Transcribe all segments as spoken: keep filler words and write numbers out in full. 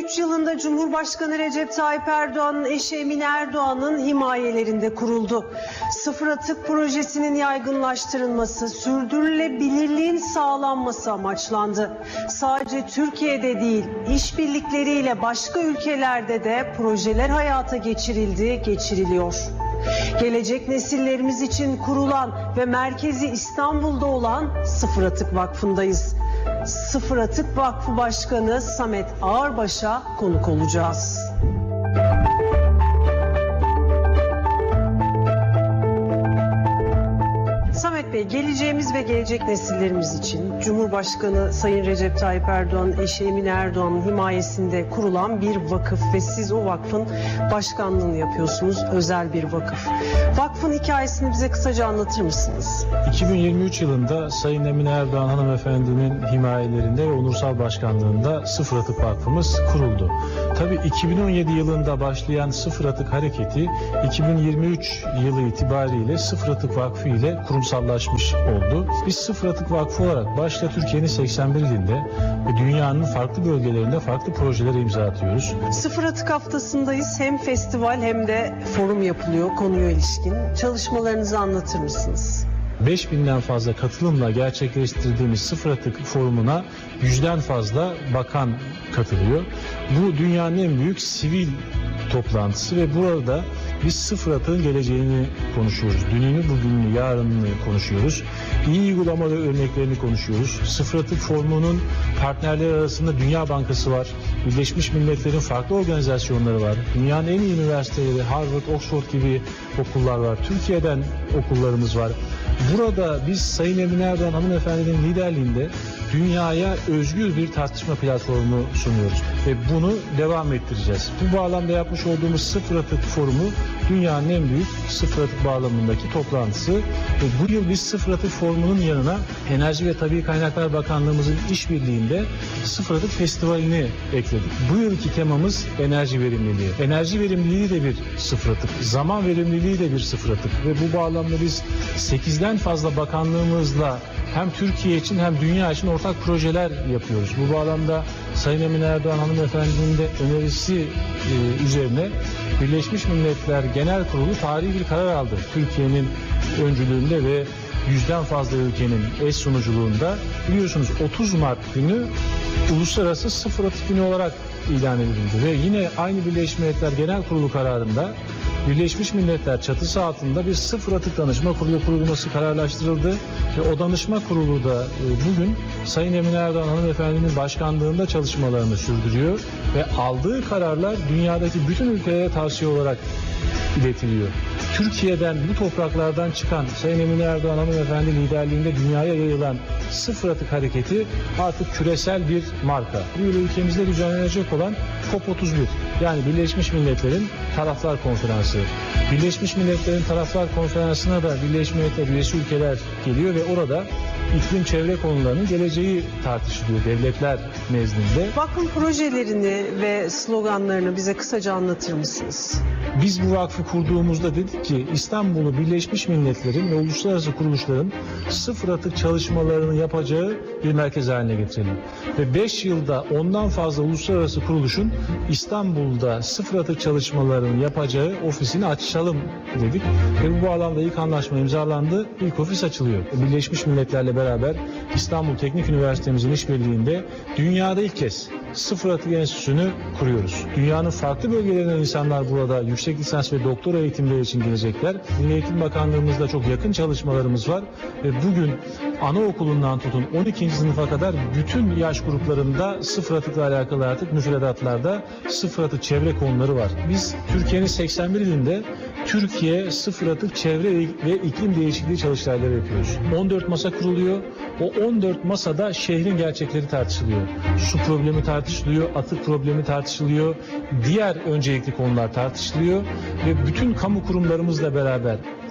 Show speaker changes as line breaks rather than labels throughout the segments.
üç yılında Cumhurbaşkanı Recep Tayyip Erdoğan'ın eşi Emine Erdoğan'ın himayelerinde kuruldu. Sıfır atık projesinin yaygınlaştırılması, sürdürülebilirliğin sağlanması amaçlandı. Sadece Türkiye'de değil, işbirlikleriyle başka ülkelerde de projeler hayata geçirildi, geçiriliyor. Gelecek nesillerimiz için kurulan ve merkezi İstanbul'da olan Sıfır Atık Vakfı'ndayız. Sıfır Atık Vakfı Başkanı Samet Ağırbaş'a konuk olacağız. Samet Bey, geleceğimiz ve gelecek nesillerimiz için Cumhurbaşkanı Sayın Recep Tayyip Erdoğan'ın eşi Emine Erdoğan'ın himayesinde kurulan bir vakıf ve siz o vakfın başkanlığını yapıyorsunuz, özel bir vakıf. Vakfın hikayesini bize kısaca anlatır mısınız?
iki bin yirmi üç yılında Sayın Emine Erdoğan hanımefendinin himayelerinde ve onursal başkanlığında Sıfır Atık Vakfımız kuruldu. Tabii iki bin on yedi yılında başlayan Sıfır Atık hareketi iki bin yirmi üç yılı itibariyle Sıfır Atık Vakfı ile kurumsallaşmış oldu. Biz Sıfır Atık Vakfı olarak başta Türkiye'nin seksen bir ilinde ve dünyanın farklı bölgelerinde farklı projelere imza atıyoruz.
Sıfır Atık haftasındayız. Hem festival hem de forum yapılıyor konuya ilişkin. Çalışmalarınızı anlatır mısınız?
beş binden fazla katılımla gerçekleştirdiğimiz Sıfır Atık Forumu'na yüzden fazla bakan katılıyor. Bu dünyanın en büyük sivil toplantısı ve burada biz sıfır atığın geleceğini konuşuyoruz. Dününü, bugününü, yarınını konuşuyoruz. İyi uygulamalı örneklerini konuşuyoruz. Sıfır Atık Forumu'nun partnerleri arasında Dünya Bankası var. Birleşmiş Milletler'in farklı organizasyonları var. Dünyanın en iyi üniversiteleri, Harvard, Oxford gibi okullar var. Türkiye'den okullarımız var. Burada biz Sayın Emine Erdoğan hanımefendinin liderliğinde dünyaya özgür bir tartışma platformu sunuyoruz ve bunu devam ettireceğiz. Bu bağlamda yapmış olduğumuz Sıfır Atık Forumu dünyanın en büyük sıfır atık bağlamındaki toplantısı ve bu yıl biz Sıfır Atık Forumu'nun yanına Enerji ve Tabii Kaynaklar Bakanlığımızın işbirliğinde Sıfır Atık Festivali'ni ekledik. Bu yılki temamız enerji verimliliği. Enerji verimliliği de bir sıfır atık, zaman verimliliği de bir sıfır atık ve bu bağlamda biz sekizden fazla bakanlığımızla hem Türkiye için hem dünya için ortak projeler yapıyoruz. Bu bağlamda Sayın Emine Erdoğan hanımefendinin de önerisi e, üzerine Birleşmiş Milletler Genel Kurulu tarihi bir karar aldı. Türkiye'nin öncülüğünde ve yüzden fazla ülkenin eş sunuculuğunda biliyorsunuz otuz Mart günü Uluslararası Sıfır Atık Günü olarak ilan edildi ve yine aynı Birleşmiş Milletler Genel Kurulu kararında Birleşmiş Milletler çatısı altında bir sıfır atık danışma kurulu kurulması kararlaştırıldı ve o danışma kurulu da bugün Sayın Emine Erdoğan hanımefendinin başkanlığında çalışmalarını sürdürüyor ve aldığı kararlar dünyadaki bütün ülkelere tavsiye olarak iletiliyor. Türkiye'den, bu topraklardan çıkan Sayın Emine Erdoğan hanımefendi liderliğinde dünyaya yayılan sıfır atık hareketi artık küresel bir marka. Bu yıl ülkemizde düzenlenecek olan COP otuz bir, yani Birleşmiş Milletler'in Taraflar Konferansı. Birleşmiş Milletler'in Taraflar Konferansı'na da Birleşmiş Milletler üyesi ülkeler geliyor ve orada iklim çevre konularının geleceği tartışılıyor devletler nezdinde.
Vakfın projelerini ve sloganlarını bize kısaca anlatır mısınız?
Biz bu vakfı kurduğumuzda dedik ki İstanbul'u Birleşmiş Milletler'in ve uluslararası kuruluşların sıfır atık çalışmalarını yapacağı bir merkez haline getirelim. Ve beş yılda ondan fazla uluslararası kuruluşun İstanbul'da sıfır atık çalışmalarını yapacağı ofisini açalım dedik. Ve bu bağlamda ilk anlaşma imzalandı, ilk ofis açılıyor. Birleşmiş Milletler'le beraber İstanbul Teknik Üniversitemizin işbirliğinde dünyada ilk kez Sıfır Atık Enstitüsü'nü kuruyoruz. Dünyanın farklı bölgelerinden insanlar burada yüksek lisans ve doktora eğitimleri için gelecekler. Milli Eğitim Bakanlığımızda çok yakın çalışmalarımız var ve bugün anaokulundan tutun on ikinci sınıfa kadar bütün yaş gruplarında sıfır atıkla alakalı artık müfredatlarda sıfır atık çevre konuları var. Biz Türkiye'nin seksen bir ilinde Türkiye sıfır atık çevre ve iklim değişikliği çalıştayları yapıyoruz. on dört masa kuruluyor. O on dört masada şehrin gerçekleri tartışılıyor. Su problemi tartışılıyor, atık problemi tartışılıyor, diğer öncelikli konular tartışılıyor ve bütün kamu kurumlarımızla beraber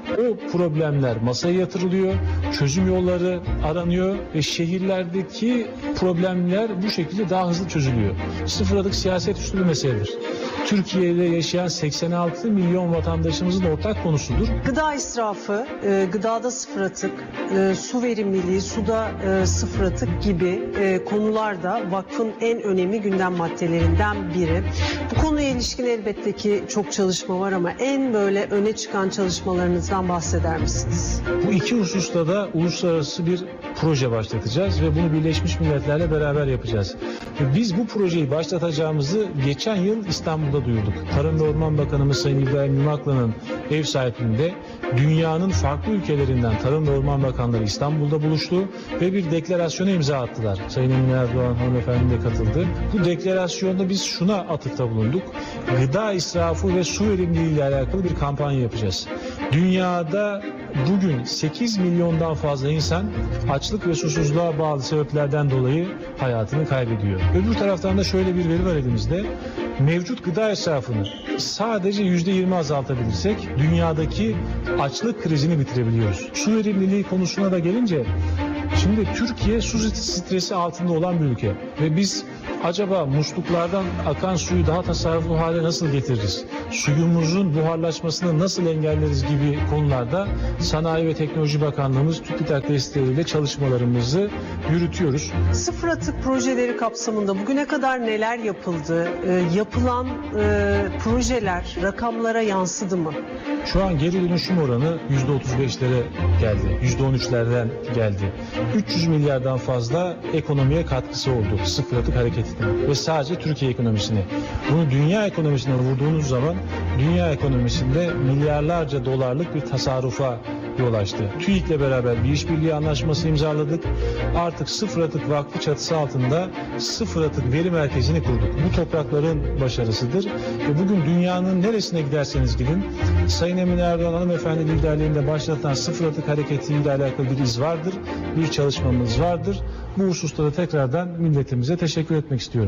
O problemler masaya yatırılıyor, çözüm yolları aranıyor ve şehirlerdeki problemler bu şekilde daha hızlı çözülüyor. Sıfır atık siyaset üstü bir meseledir. Türkiye'de yaşayan seksen altı milyon vatandaşımızın ortak konusudur.
Gıda israfı, e, gıdada sıfır atık, e, su verimliliği, suda e, sıfır atık gibi e, konular da vakfın en önemli gündem maddelerinden biri. Bu konuya ilişkin elbette ki çok çalışma var ama en böyle öne çıkan çalışmalarınızdan bahseder misiniz?
Bu iki hususta da uluslararası bir proje başlatacağız ve bunu Birleşmiş Milletler'le beraber yapacağız. Ve biz bu projeyi başlatacağımızı geçen yıl İstanbul'da duyurduk. Tarım ve Orman Bakanımız Sayın İbrahim Yumaklı'nın ev sahipliğinde dünyanın farklı ülkelerinden Tarım ve Orman Bakanları İstanbul'da buluştu ve bir deklarasyona imza attılar. Sayın Emine Erdoğan hanımefendi de katıldı. Bu deklarasyonda biz şuna atıfta bulunduk. Gıda israfı ve su verimliliği ile alakalı bir kampanya yapacağız. Dünyada bugün sekiz milyondan fazla insan açlık ve susuzluğa bağlı sebeplerden dolayı hayatını kaybediyor. Öbür taraftan da şöyle bir veri var elimizde. Mevcut gıda israfını sadece yüzde yirmi azaltabilirsek dünyadaki açlık krizini bitirebiliyoruz. Su verimliliği konusuna da gelince, şimdi Türkiye su stresi altında olan bir ülke ve biz acaba musluklardan akan suyu daha tasarruflu hale nasıl getiririz? Suyumuzun buharlaşmasını nasıl engelleriz gibi konularda Sanayi ve Teknoloji Bakanlığımız TÜBİTAK desteğiyle çalışmalarımızı yürütüyoruz.
Sıfır atık projeleri kapsamında bugüne kadar neler yapıldı? E, yapılan e, projeler rakamlara yansıdı mı?
Şu an geri dönüşüm oranı yüzde otuz beşlere geldi. yüzde on üçlerden geldi. üç yüz milyardan fazla ekonomiye katkısı oldu sıfır atık hareketine ve sadece Türkiye ekonomisine. Bunu dünya ekonomisine vurduğunuz zaman dünya ekonomisinde milyarlarca dolarlık bir tasarrufa yol açtı. TÜİK'le beraber bir işbirliği anlaşması imzaladık. Artık Sıfır Atık Vakfı çatısı altında Sıfır Atık Veri Merkezi'ni kurduk. Bu toprakların başarısıdır ve bugün dünyanın neresine giderseniz gidin, Sayın Emine Erdoğan hanımefendi liderliğinde başlatılan Sıfır Atık hareketiyle alakalı bir iz vardır, bir çalışmamız vardır. Bu hususta da tekrardan milletimize teşekkür etmek istiyorum.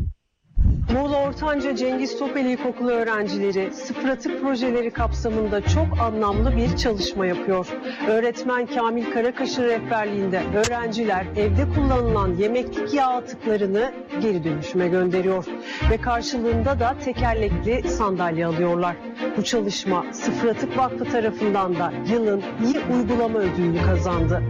Muğla Ortanca Cengiz Topel İlkokulu öğrencileri sıfır atık projeleri kapsamında çok anlamlı bir çalışma yapıyor. Öğretmen Kamil Karakaş'ın rehberliğinde öğrenciler evde kullanılan yemeklik yağ atıklarını geri dönüşüme gönderiyor. Ve karşılığında da tekerlekli sandalye alıyorlar. Bu çalışma Sıfır Atık Vakfı tarafından da yılın iyi uygulama ödülünü kazandı.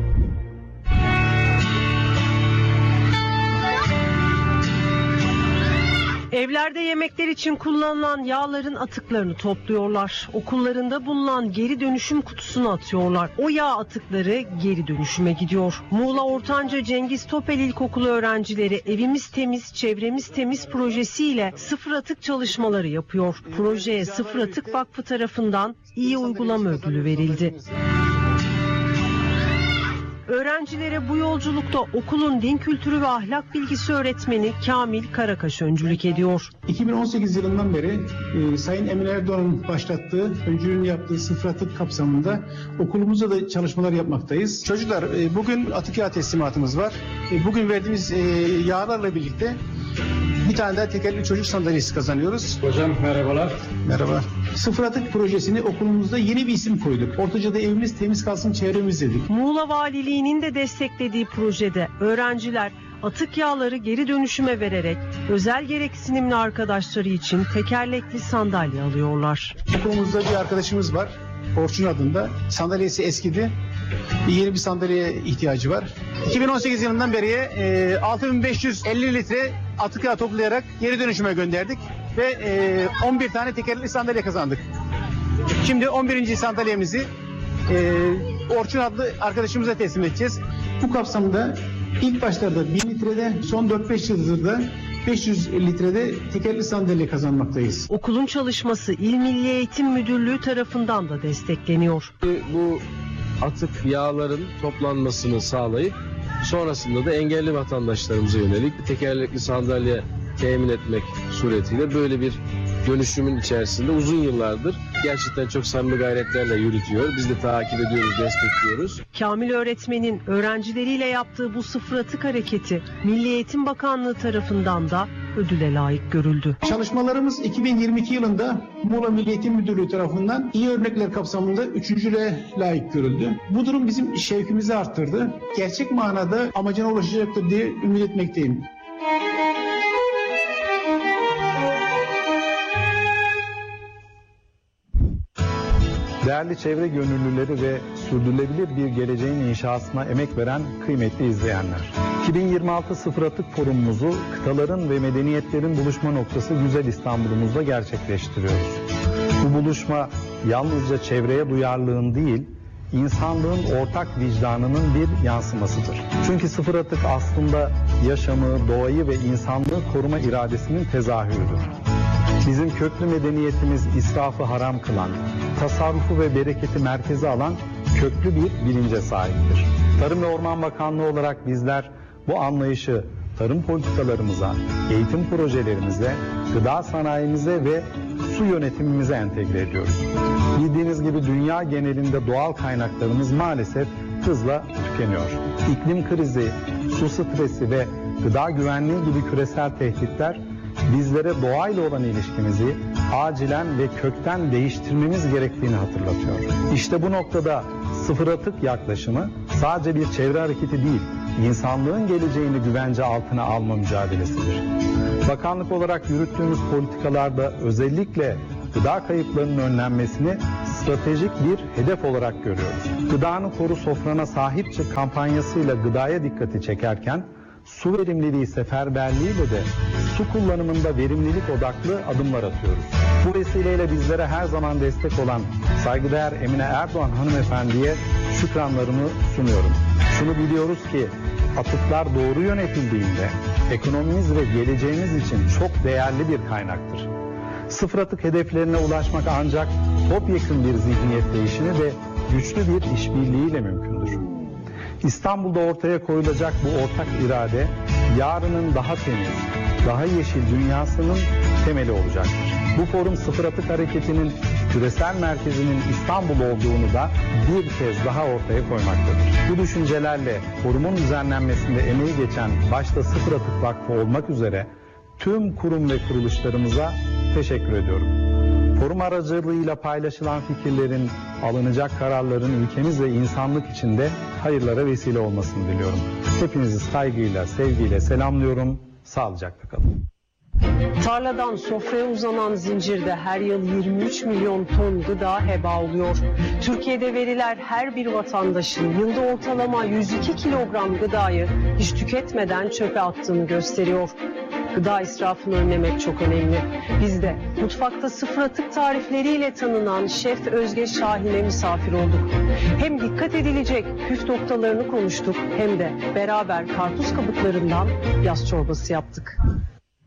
Evlerde yemekler için kullanılan yağların atıklarını topluyorlar. Okullarında bulunan geri dönüşüm kutusuna atıyorlar. O yağ atıkları geri dönüşüme gidiyor. Muğla Ortanca Cengiz Topel İlkokulu öğrencileri Evimiz Temiz, Çevremiz Temiz projesiyle sıfır atık çalışmaları yapıyor. Projeye Sıfır Atık Vakfı tarafından iyi uygulama ödülü verildi. Öğrencilere bu yolculukta okulun din kültürü ve ahlak bilgisi öğretmeni Kamil Karakaş öncülük ediyor.
iki bin on sekiz yılından beri e, Sayın Emine Erdoğan'ın başlattığı, öncülüğünü yaptığı sıfır atık kapsamında okulumuzda da çalışmalar yapmaktayız. Çocuklar, e, bugün atık yağ teslimatımız var. E, bugün verdiğimiz e, yağlarla birlikte bir tane daha tekerlekli çocuk sandalyesi kazanıyoruz.
Hocam merhabalar.
Merhaba. Sıfır atık projesini okulumuzda yeni bir isim koyduk. Ortaca'da evimiz temiz kalsın, çevremiz dedik.
Muğla Valiliği'nin de desteklediği projede öğrenciler atık yağları geri dönüşüme vererek özel gereksinimli arkadaşları için tekerlekli sandalye alıyorlar.
Okulumuzda bir arkadaşımız var. Orçun adında. Sandalyesi eskidi. Yeni bir sandalyeye ihtiyacı var. iki bin on sekiz yılından beri e, altı bin beş yüz elli litre atık yağ toplayarak geri dönüşüme gönderdik ve e, on bir tane tekerlekli sandalye kazandık. Şimdi on birinci sandalyemizi e, Orçun adlı arkadaşımıza teslim edeceğiz. Bu kapsamda ilk başlarda bin litrede, son dört beş yıldır da beş yüz litrede tekerlekli sandalye kazanmaktayız.
Okulun çalışması İl Milli Eğitim Müdürlüğü tarafından da destekleniyor.
Bu atık yağların toplanmasını sağlayıp sonrasında da engelli vatandaşlarımıza yönelik bir tekerlekli sandalye temin etmek suretiyle böyle bir dönüşümün içerisinde uzun yıllardır gerçekten çok samimi gayretlerle yürütüyor. Biz de takip ediyoruz, destekliyoruz.
Kamil öğretmenin öğrencileriyle yaptığı bu sıfır atık hareketi Milli Eğitim Bakanlığı tarafından da ödüle layık görüldü.
Çalışmalarımız iki bin yirmi iki yılında Muğla Milli Eğitim Müdürlüğü tarafından iyi örnekler kapsamında üçüncüle layık görüldü. Bu durum bizim şevkimizi arttırdı. Gerçek manada amacına ulaşacaktır diye ümit etmekteyim.
Değerli çevre gönüllüleri ve sürdürülebilir bir geleceğin inşasına emek veren kıymetli izleyenler. iki bin yirmi altı Sıfır Atık Forumumuzu kıtaların ve medeniyetlerin buluşma noktası Güzel İstanbul'umuzda gerçekleştiriyoruz. Bu buluşma yalnızca çevreye duyarlılığın değil, insanlığın ortak vicdanının bir yansımasıdır. Çünkü sıfır atık aslında yaşamı, doğayı ve insanlığı koruma iradesinin tezahürüdür. Bizim köklü medeniyetimiz israfı haram kılan, tasarrufu ve bereketi merkeze alan köklü bir bilince sahiptir. Tarım ve Orman Bakanlığı olarak bizler bu anlayışı tarım politikalarımıza, eğitim projelerimize, gıda sanayimize ve su yönetimimize entegre ediyoruz. Bildiğiniz gibi dünya genelinde doğal kaynaklarımız maalesef hızla tükeniyor. İklim krizi, su stresi ve gıda güvenliği gibi küresel tehditler bizlere doğayla olan ilişkimizi acilen ve kökten değiştirmemiz gerektiğini hatırlatıyor. İşte bu noktada sıfır atık yaklaşımı sadece bir çevre hareketi değil, insanlığın geleceğini güvence altına alma mücadelesidir. Bakanlık olarak yürüttüğümüz politikalarda özellikle gıda kayıplarının önlenmesini stratejik bir hedef olarak görüyoruz. Gıdanı koru sofrana sahip çık kampanyasıyla gıdaya dikkati çekerken, su verimliliği seferberliğiyle de su kullanımında verimlilik odaklı adımlar atıyoruz. Bu vesileyle bizlere her zaman destek olan saygıdeğer Emine Erdoğan hanımefendiye şükranlarımı sunuyorum. Şunu biliyoruz ki atıklar doğru yönetildiğinde ekonomimiz ve geleceğimiz için çok değerli bir kaynaktır. Sıfır atık hedeflerine ulaşmak ancak topyekun bir zihniyet değişimi ve güçlü bir işbirliğiyle mümkündür. İstanbul'da ortaya koyulacak bu ortak irade, yarının daha temiz, daha yeşil dünyasının temeli olacaktır. Bu forum sıfır atık hareketinin küresel merkezinin İstanbul olduğunu da bir kez daha ortaya koymaktadır. Bu düşüncelerle forumun düzenlenmesinde emeği geçen başta Sıfır Atık Vakfı olmak üzere tüm kurum ve kuruluşlarımıza teşekkür ediyorum. Forum aracılığıyla paylaşılan fikirlerin, alınacak kararların ülkemiz ve insanlık için de hayırlara vesile olmasını diliyorum. Hepinizi saygıyla, sevgiyle selamlıyorum. Sağlıcakla kalın.
Tarladan sofraya uzanan zincirde her yıl yirmi üç milyon ton gıda heba oluyor. Türkiye'de veriler her bir vatandaşın yılda ortalama yüz iki kilogram gıdayı hiç tüketmeden çöpe attığını gösteriyor. Gıda israfını önlemek çok önemli. Biz de mutfakta sıfır atık tarifleriyle tanınan Şef Özge Şahin'e misafir olduk. Hem dikkat edilecek püf noktalarını konuştuk hem de beraber karpuz kabuklarından yaz çorbası yaptık.